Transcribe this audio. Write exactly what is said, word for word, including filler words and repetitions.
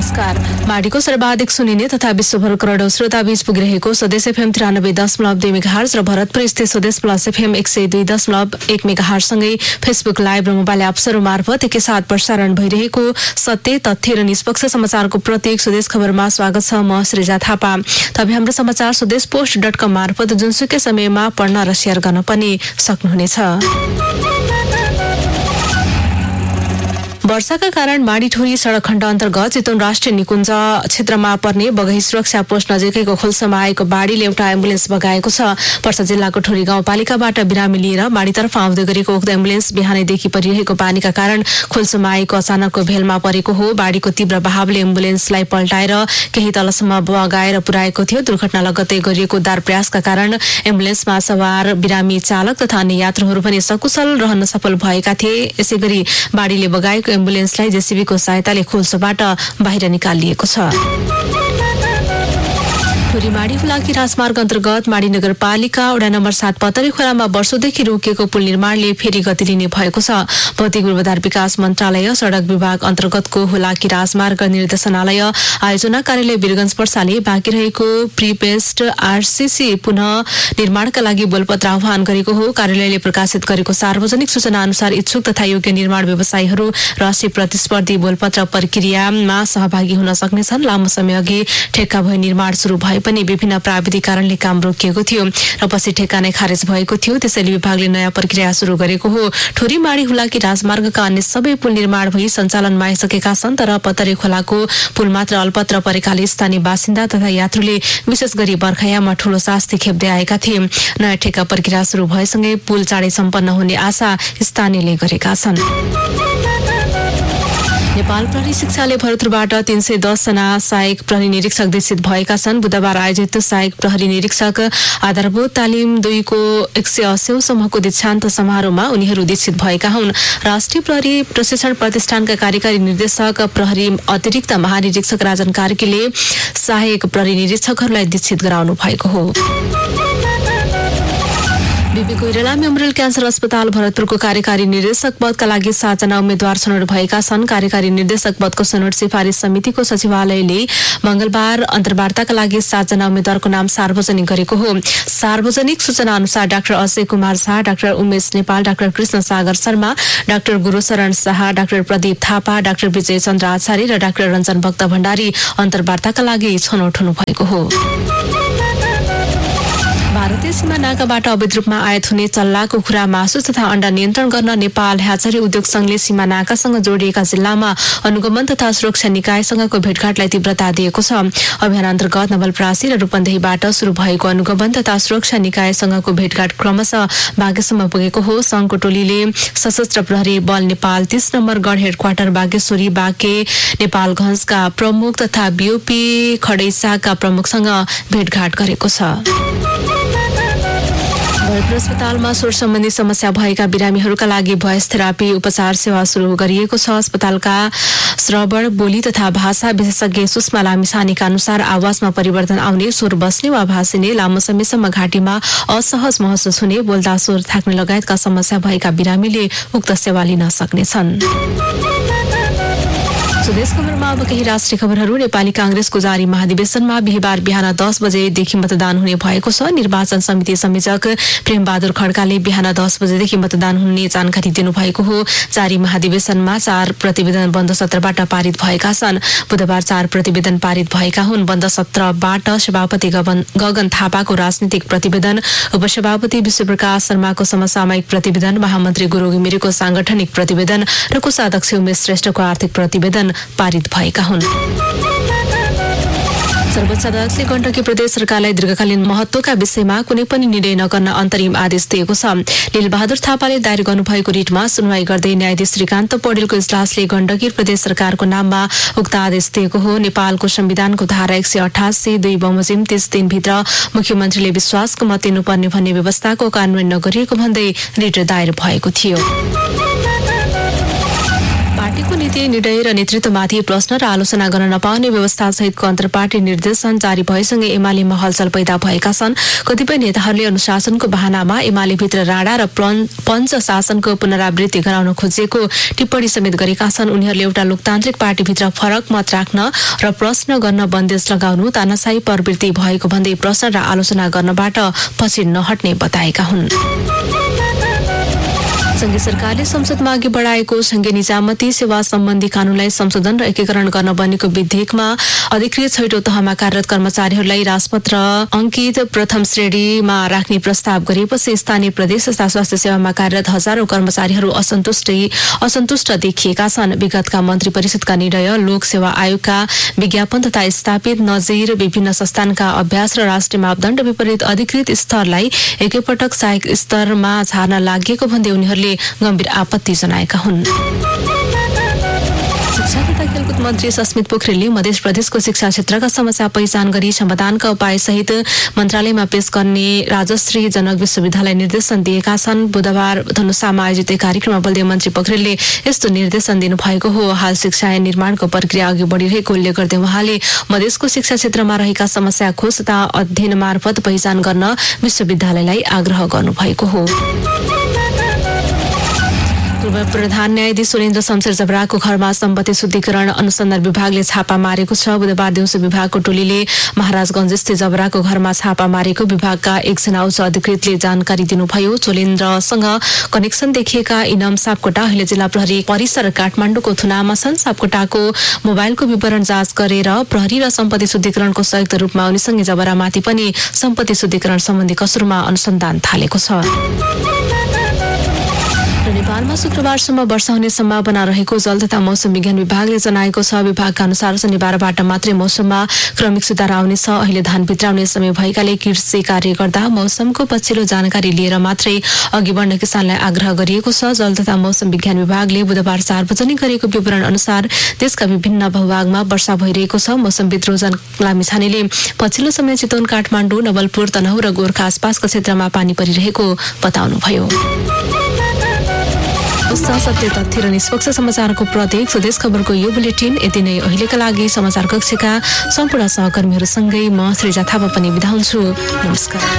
नमस्कार। माडीको सर्वाधिक सुनिने तथा विश्वभर करोडौं श्रोता बीच पुगिरहेको स्वदेश एफएम तिरानब्बे दशमलव दुई मेगाहर्ज र भरतपुर स्थित स्वदेश प्लस एफएम एक सय दुई दशमलव एक मेगाहर्जसँगै फेसबुक लाइभ र मोबाइल एप्सहरू मार्फत एकैसाथ प्रसारण भइरहेको सत्य तथ्य र निष्पक्ष समाचारको प्रत्येक स्वदेश खबरमा स्वागत छ। म सृजा थापा। तपाईँ हाम्रो समाचार स्वदेश पोस्ट डट कम मार्फत जुनसुकै समयमा पढ्न र सेयर गर्न पनि सक्नुहुनेछ। वर्षाका कारण माडीठोरी सड़क खण्ड अन्तर्गत चितवन राष्ट्रिय निकुञ्ज क्षेत्रमा पर्ने बगही सुरक्षा पोस्ट नजिकैको खोल्सामा आएको बाढीले एउटा एम्बुलेन्स बगाएको छ। पर्सा जिल्लाको ठोरी गाउँपालिकाबाट बिरामी लिएर बाढीतर्फ आउँदै गरेको उक्त एम्बुलेन्स बिहानैदेखि परिरहेको पानीका कारण खोल्सामा आएको अचानकको भेलमा परेको हो। बाढीको तीव्र बहावले एम्बुलेन्सलाई पल्टाएर केही तलसम्म बगाएर पुर्याएको थियो। दुर्घटना लगत्तै गरिएको उद्धार प्रयासका कारण एम्बुलेन्समा सवार बिरामी चालक तथा अन्य यात्रुहरू पनि सकुशल रहन सफल भएका थिए। यसैगरी बाढीले बगाएको एम्बुलेन्सलाई जेसीबीको सहायताले खोल्सोबाट बाहिर निकालिएको छ। ठोरी माडी हुलाकी राजमार्ग अन्तर्गत माडी नगरपालिका वडा नम्बर सात पतरी खोलामा वर्षौंदेखि रोकिएको पुल निर्माणले फेरि गति लिने भएको छ। भौतिक पूर्वाधार विकास मन्त्रालय सड़क विभाग अन्तर्गतको हुलाकी राजमार्ग निर्देशनालय आयोजना कार्यालय वीरगंज पर्साले बाँकी रहेको प्रिपेस्ट आरसीसी पुनः निर्माणका लागि बोलपत्र आह्वान गरेको हो। कार्यालयले प्रकाशित गरेको सार्वजनिक सूचना अनुसार इच्छुक तथा योग्य निर्माण व्यवसायीहरू राष्ट्रिय प्रतिस्पर्धी बोलपत्र प्रक्रियामा सहभागी हुन सक्नेछन्। लामो समय अघि ठेक्का भई निर्माण शुरू भए पनि विभिन्न प्राविधिक कारणले काम रोकिएको थियो र पछि ठेक्का नै खारेज भएको थियो। त्यसैले विभागले नयाँ प्रक्रिया शुरू गरेको हो। ठोरी माडी हुलाकी राजमार्गका अन्य सबै पुल निर्माण भई सञ्चालनमा आइसकेका छन्, तर पतरे खोलाको पुल मात्र अल्पत्र परेकाले स्थानीय बासिन्दा तथा यात्रुले विशेष गरी बर्खायाममा ठूलो शास्ति खेप्दै आएका थिए। नयाँ ठेक्का प्रक्रिया शुरू भएसँगै पुल चाँडै सम्पन्न हुने आशा स्थानीयले गरेका छन्। नेपाल प्रहरी शिक्षाले भरतपुरबाट तीन सय दस जना सहायक प्रहरी निरीक्षक दीक्षित भएका छन्। बुधबार आयोजित सहायक प्रहरी निरीक्षक आधारभूत तालिम दुईको एक सय अस्सी सम्मको दीक्षान्त समारोहमा उनीहरू दीक्षित भएका हुन्। राष्ट्रिय प्रहरी प्रशिक्षण प्रतिष्ठानका कार्यकारी निर्देशक प्रहरी अतिरिक्त महानिरीक्षक राजन कार्कीले सहायक प्रहरी निरीक्षकहरूलाई दीक्षित गराउनु भएको हो। बीबी कोइराला मेमोरियल क्यान्सर अस्पताल भरतपुरको कार्यकारी निर्देशक पदका लागि सातजना उम्मेद्वार छनौट भएका छन्। कार्यकारी निर्देशक पदको छनौट सिफारिस समितिको सचिवालयले मंगलबार अन्तर्वार्ताका लागि सातजना उम्मेद्वारको नाम सार्वजनिक गरेको हो। सार्वजनिक सूचना अनुसार doctor Ajay Kumar Shah, doctor Umesh Nepal, doctor Krishna Sagar Sharma, doctor Gursharan Shah, doctor Pradeep Thapa, doctor विजय चन्द्र आचार्य र डाक्टर रञ्जन भक्त भण्डारी अन्तर्वार्ताका लागि छनौट हुनु भएको हो। भारतीय सीमा नाकाबाट अवैध रूपमा आयात हुने चल्ला, कुखुरा मासु तथा अण्डा नियन्त्रण गर्न नेपाल ह्याचरी उद्योग संघले सीमा नाकासँग जोडिएका जिल्लामा अनुगमन तथा सुरक्षा निकायसँगको भेटघाटलाई तीव्रता दिएको छ। अभियान अन्तर्गत नवलपरासी र रूपन्देहीबाट शुरू भएको अनुगमन तथा सुरक्षा निकायसँगको भेटघाट क्रमशः बागेसम्म पुगेको हो। संघको टोलीले सशस्त्र प्रहरी बल नेपाल तीस नम्बर गढ हेडक्वार्टर बागेश्वरी बाके नेपालगञ्जका प्रमुख तथा बीओपी खडैसाका प्रमुखसँग भेटघाट गरेको छ। भरतपुर अस्पतालमा स्वर सम्बन्धी समस्या भएका बिरामीहरूका लागि भोइस थेरापी उपचार सेवा शुरू गरिएको छ। अस्पतालका श्रवण, बोली तथा भाषा विशेषज्ञ सुषमा लामिछानेका अनुसार आवाजमा परिवर्तन आउने, स्वर बस्ने वा भाँसिने, लामो समयसम्म घाँटीमा असहज महसुस हुने, बोल्दा स्वर थाक्ने लगायतका समस्या भएका बिरामीले उक्त सेवा लिन सक्नेछन्। स्वदेश खबरमा अब केही राष्ट्रिय खबरहरू। नेपाली कांग्रेसको जारी महाधिवेशनमा बिहिबार बिहान दस बजेदेखि मतदान हुने भएको छ। निर्वाचन समिति संयोजक प्रेमबहादुर खड्काले बिहान दस बजेदेखि मतदान हुने जानकारी दिनुभएको हो। जारी महाधिवेशनमा चार प्रतिवेदन बन्द सत्रबाट पारित भएका छन्। बुधबार चार प्रतिवेदन पारित भएका हुन्। बन्द सत्रबाट सभापति गगन थापाको राजनीतिक प्रतिवेदन, उपसभापति विश्वप्रकाश शर्माको समसामयिक प्रतिवेदन, महामन्त्री गुरु घिमिरेको सांगठनिक प्रतिवेदन र कोषाध्यक्ष उमेश श्रेष्ठको आर्थिक प्रतिवेदन पारित भएका हुन्। सर्वोच्च अदालतले गण्डकी प्रदेश सरकारलाई दीर्घकालीन महत्वका विषयमा कुनै पनि निर्णय नगर्न अन्तरिम आदेश दिएको छ। लीलबहादुर थापाले दायर गर्नुभएको रिटमा सुनवाई गर्दै न्यायाधीश श्रीकान्त पौडेलको इजलासले गण्डकी प्रदेश सरकारको नाममा उक्त आदेश दिएको हो। नेपालको संविधानको धारा एक सय अठासी दुई बमोजिम तीस दिनभित्र मुख्यमन्त्रीले विश्वासको मत दिनुपर्ने भन्ने व्यवस्थाको कार्यान्वयन नगरिएको भन्दै रिट दायर भएको थियो। पार्टीको नीति निर्णय र नेतृत्वमाथि प्रश्न र आलोचना गर्न नपाउने व्यवस्था सहितको अन्तर्पार्टी निर्देशन जारी भएसँगै एमालेमा हलचल पैदा भएका छन्। कतिपय नेताहरूले अनुशासनको बहानामा एमाले भित्र राणा र पञ्च शासनको पुनरावृत्ति गराउन खोजेको टिप्पणी समेत गरेका छन्। उनीहरूले एउटा लोकतान्त्रिक पार्टीभित्र फरक मत राख्न र प्रश्न गर्न बन्देज लगाउनु तानाशाही प्रवृत्ति भएको भन्दै प्रश्न र आलोचना गर्नबाट पछि नहट्ने बताएका हुन्। संघीय सरकारले संसदमा अघि बढाएको संघीय निजामती सेवा सम्बन्धी कानूनलाई संशोधन र एकीकरण गर्न बनेको विधेयकमा अधिकृत छैटौं तहमा कार्यरत कर्मचारीहरूलाई राजपत्र अंकित प्रथम श्रेणीमा राख्ने प्रस्ताव गरेपछि स्थानीय प्रदेश तथा स्वास्थ्य सेवामा कार्यरत हजारौं कर्मचारीहरू असन्तुष्ट असन्तुष्ट देखिएका छन्। विगतका मन्त्री परिषदका निर्णय, लोक सेवा आयोगका विज्ञापन तथा स्थापित नजिर विभिन्न संस्थानका अभ्यास र राष्ट्रिय मापदण्ड विपरीत अधिकृत स्तरलाई एकैपटक सहायक स्तरमा झार्न लागेको भन्दै उनीहरूले गम्भीर आपत्ति जनाएका हुन्। शिक्षा तथा खेलकुद मन्त्री सस्मित पोखरेलले मध्य प्रदेशको शिक्षा क्षेत्रका समस्या पहिचान गरी समाधानका उपाय सहित मन्त्रालयमा पेश गर्ने राजश्री जनक विश्वविद्यालय निर्देशन दिएका छन्। बुधबार धनुषामा आयोजित एक कार्यक्रममा बोल्दै मन्त्री पोखरेलले यस्तो निर्देशन दिनुभएको हो। हाल शिक्षा ऐन निर्माणको प्रक्रिया अघि बढिरहेको उल्लेख गर्दै उहाँले मधेसको शिक्षा क्षेत्रमा रहेका समस्या खोज तथा अध्ययन मार्फत पहिचान गर्न विश्वविद्यालयलाई आग्रह गर्नुभएको हो। पूर्व प्रधान न्यायाधीश सुरेन्द्र शमशेर जबराको घरमा सम्पत्ति शुद्धिकरण अनुसन्धान विभागले छापा मारेको छ। बुधबार दिउँसो विभागको टोलीले महाराजगंज स्थित जबराको घरमा छापा मारेको विभागका एकजना उच्च अधिकृतले जानकारी दिनुभयो। चोलेन्द्रसँग कनेक्सन देखिएका इनाम सापकोटा अहिले जिल्ला प्रहरी परिसर काठमाडौँको थुनामा छन्। सापकोटाको मोबाइलको विवरण जाँच गरेर प्रहरी र सम्पत्ति शुद्धिकरणको संयुक्त रूपमा उनीसँगै जबरामाथि पनि सम्पत्ति शुद्धिकरण सम्बन्धी कसुरमा अनुसन्धान थालेको छ। नेपालमा शुक्रबारसम्म वर्षा हुने सम्भावना रहेको जल तथा मौसम विज्ञान विभागले जनाएको छ। विभागका अनुसार शनिबारबाट मात्रै मौसममा क्रमिक सुधार आउनेछ। अहिले धान भित्राउने समय भएकाले कृषि कार्य गर्दा मौसमको पछिल्लो जानकारी लिएर मात्रै अघि बढ्न किसानलाई आग्रह गरिएको छ। जल तथा मौसम विज्ञान विभागले बुधबार सार्वजनिक गरेको विवरण अनुसार देशका विभिन्न भूभागमा वर्षा भइरहेको छ। मौसमविद रोजन लामिछानेले पछिल्लो समय चितवन, काठमाडौँ, नवलपुर, तनहुँ र गोर्खा आसपासका क्षेत्रमा पानी परिरहेको बताउनुभयो। सत्य तथ्य र निष्पक्ष समाचारको प्रतीक स्वदेश खबरको यो बुलेटिन यति नै। अहिलेका लागि समाचार कक्षका सम्पूर्ण सहकर्मीहरूसँगै म सृजा थापा पनि बिदा हुन्छु। नमस्कार।